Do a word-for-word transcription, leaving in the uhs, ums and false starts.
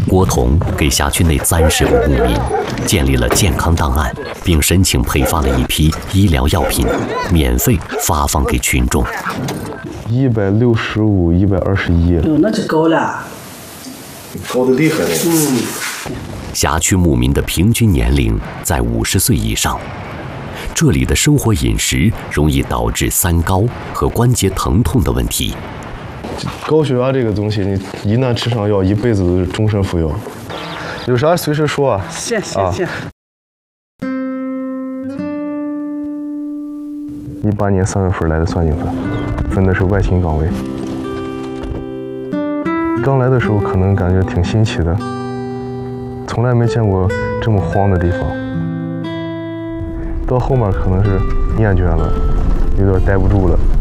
郭彤给辖区内三十户牧民建立了健康档案，并申请配发了一批医疗药品，免费发放给群众。 一百六十五，一百二十一。 哟，那就高了， 高的厉害了。 嗯。 辖区牧民的平均年龄在五十岁以上，这里的生活饮食容易导致三高和关节疼痛的问题。 高血压这个东西，你一旦吃上药，一辈子都是终身服药。有啥随时说啊。 行行行。 一八年三月份来的算井分，分的是外勤岗位。刚来的时候可能感觉挺新奇的，从来没见过这么荒的地方。到后面可能是厌倦了，有点待不住了。